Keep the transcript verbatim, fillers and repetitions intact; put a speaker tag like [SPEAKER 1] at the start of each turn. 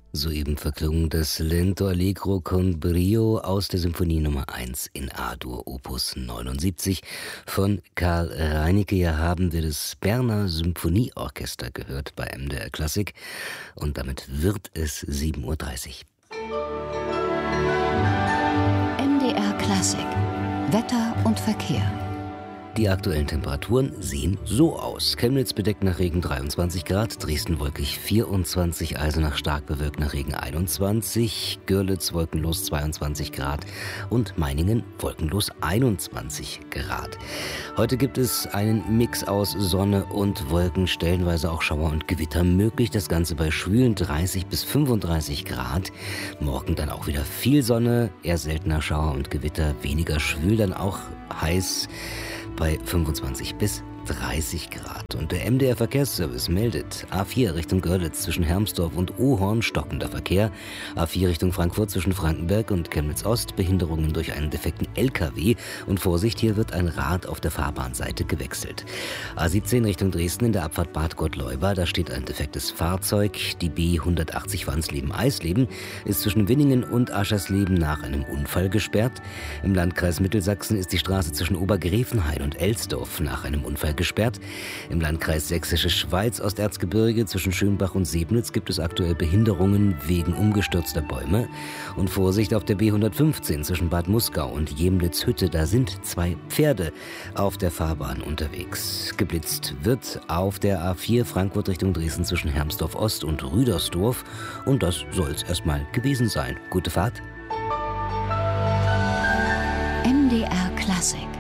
[SPEAKER 1] Soeben verklungen das Lento Allegro con Brio aus der Symphonie Nummer eins in A-Dur Opus neunundsiebzig von Karl Reinicke. Hier haben wir das Berner Symphonieorchester gehört bei M D R Klassik und damit wird es sieben Uhr dreißig.
[SPEAKER 2] M D R Klassik. Wetter und Verkehr.
[SPEAKER 1] Die aktuellen Temperaturen sehen so aus. Chemnitz bedeckt nach Regen dreiundzwanzig Grad, Dresden wolkig vierundzwanzig, Eisenach stark bewölkt nach Regen einundzwanzig, Görlitz wolkenlos zweiundzwanzig Grad und Meiningen wolkenlos einundzwanzig Grad. Heute gibt es einen Mix aus Sonne und Wolken, stellenweise auch Schauer und Gewitter möglich. Das Ganze bei schwülen dreißig bis fünfunddreißig Grad. Morgen dann auch wieder viel Sonne, eher seltener Schauer und Gewitter, weniger schwül, dann auch heiß bei fünfundzwanzig bis dreißig Grad. Und der M D R Verkehrsservice meldet: A vier Richtung Görlitz zwischen Hermsdorf und Ohorn stockender Verkehr. A vier Richtung Frankfurt zwischen Frankenberg und Chemnitz-Ost Behinderungen durch einen defekten L K W. Und Vorsicht, hier wird ein Rad auf der Fahrbahnseite gewechselt. A siebzehn Richtung Dresden in der Abfahrt Bad Gottleuba. Da steht ein defektes Fahrzeug. Die B hundertachtzig Wansleben-Eisleben ist zwischen Winningen und Aschersleben nach einem Unfall gesperrt. Im Landkreis Mittelsachsen ist die Straße zwischen Obergräfenhain und Elsdorf nach einem Unfall gesperrt. Im Landkreis Sächsische Schweiz Osterzgebirge zwischen Schönbach und Sebnitz gibt es aktuell Behinderungen wegen umgestürzter Bäume. Und Vorsicht auf der B hundertfünfzehn zwischen Bad Muskau und Jemlitz-Hütte, da sind zwei Pferde auf der Fahrbahn unterwegs. Geblitzt wird auf der A vier Frankfurt Richtung Dresden zwischen Hermsdorf Ost und Rüdersdorf. Und das soll es erstmal gewesen sein. Gute Fahrt.
[SPEAKER 2] M D R Klassik.